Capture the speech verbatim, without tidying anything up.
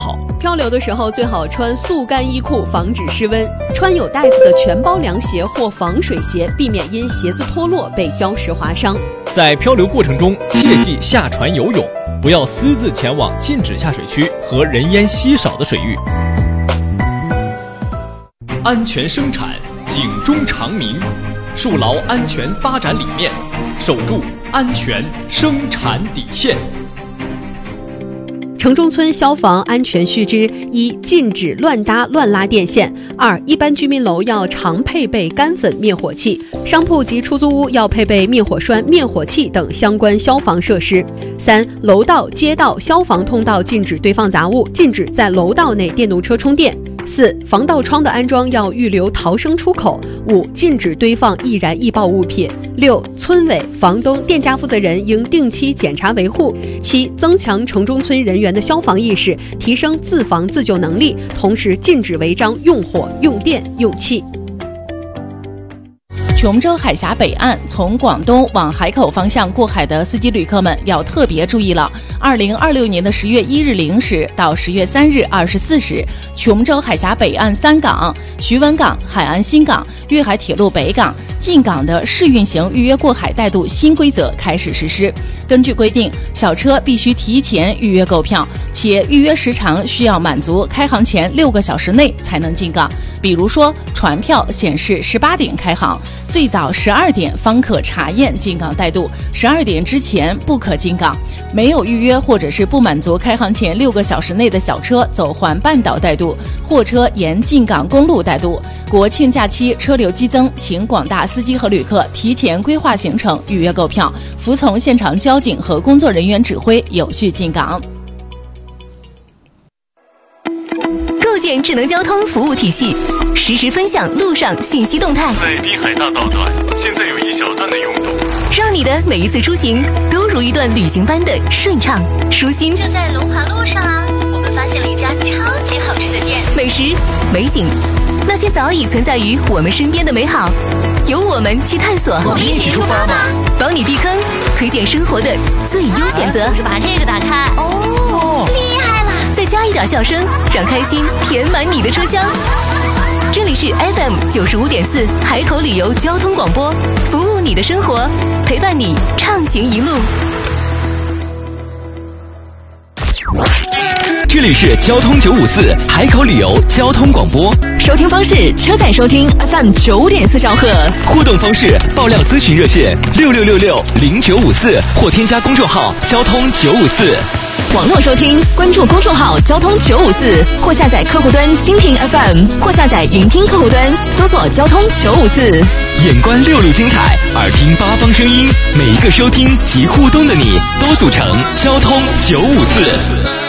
好。 漂流的时候最好穿速干衣裤，防止失温。穿有带子的全包凉鞋或防水鞋，避免因鞋子脱落被礁石划伤。 在漂流过程中，切忌下船游泳，不要私自前往禁止下水区和人烟稀少的水域。安全生产，警钟长鸣，树牢安全发展理念，守住安全生产底线。 城中村消防安全须知：一、禁止乱搭乱拉电线；二、一般居民楼要常配备干粉灭火器，商铺及出租屋要配备灭火栓、灭火器等相关消防设施；三、楼道、街道、消防通道禁止堆放杂物，禁止在楼道内电动车充电；四、防盗窗的安装要预留逃生出口；五、禁止堆放易燃易爆物品；六、村委、房东、店家负责人应定期检查维护；七、增强城中村人员的消防意识，提升自防自救能力，同时禁止违章用火、用电、用气。 琼州海峡北岸从广东往海口方向过海的司机旅客们要特别注意了。二零二六年的十月一日零时到十月三日二十四时，琼州海峡北岸三港、徐闻港、海安新港、粤海铁路北港进港的试运行预约过海带渡新规则开始实施。根据规定，小车必须提前预约购票，且预约时长需要满足开航前六个小时内才能进港。比如说，船票显示十八点开航，最早十二点方可查验进港带渡，十二点之前不可进港。没有预约或者是不满足开航前六个小时内的小车走环半岛带渡，货车沿进港公路带渡。国庆假期车流激增，请广大司机和旅客提前规划行程，预约购票，服从现场交警和工作人员指挥，有序进港。 构建智能交通服务体系，实时分享路上信息动态。 在滨海大道段，现在有一小段的拥堵， 让你的每一次出行都如一段旅行般的顺畅舒心。 就在龙华路上啊，我们发现了一家超级好吃的店， 美食、美景，那些早已存在于我们身边的美好，由我们去探索。 我们一起出发吧！ 帮你避坑，推荐生活的最优选择。 就是把这个打开，哦，厉害了！ 再加一点笑声，让开心填满你的车厢。这里是 F M 九十五点四海口旅游交通广播，服务你的生活，陪伴你畅行一路。 这里是交通九五四海口旅游交通广播， 收听方式：车载收听 F M 九点四兆赫。 互动方式：爆料咨询热线六六六六零九五四，或添加公众号交通九五四。 网络收听，关注公众号交通九五四，或下载客户端蜻蜓 F M， 或下载云听客户端，搜索交通九五四。 眼观六路精彩，耳听八方声音，每一个收听及互动的你，都组成交通九五四。